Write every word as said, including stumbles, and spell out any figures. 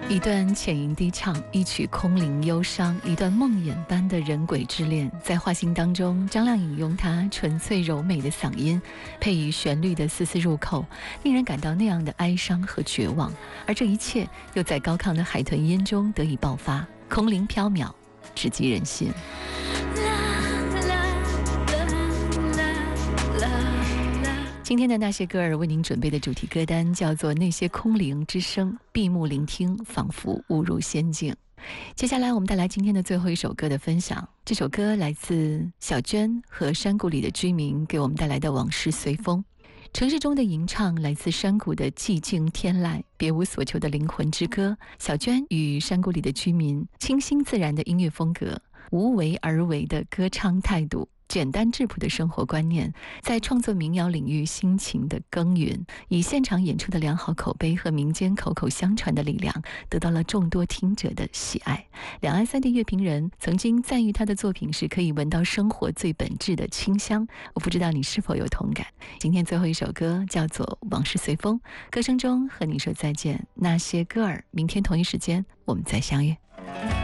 一段浅吟低唱，一曲空灵忧伤，一段梦魇般的人鬼之恋。在画心当中，张亮引用他纯粹柔美的嗓音，配以旋律的丝丝入扣，令人感到那样的哀伤和绝望。而这一切又在高亢的海豚音中得以爆发，空灵缥缈，直击人心。今天的那些歌儿为您准备的主题歌单叫做《那些空灵之声》，闭目聆听，仿佛误入仙境。接下来我们带来今天的最后一首歌的分享，这首歌来自小娟和山谷里的居民给我们带来的《往事随风》。城市中的吟唱来自山谷的寂静天籁，别无所求的灵魂之歌。小娟与山谷里的居民清新自然的音乐风格，无为而为的歌唱态度，简单质朴的生活观念，在创作民谣领域辛勤的耕耘，以现场演出的良好口碑和民间口口相传的力量，得到了众多听者的喜爱。两岸三地乐评人曾经赞誉他的作品是可以闻到生活最本质的清香，我不知道你是否有同感。今天最后一首歌叫做《往事随风》，歌声中和你说再见。那些歌儿，明天同一时间我们再相约。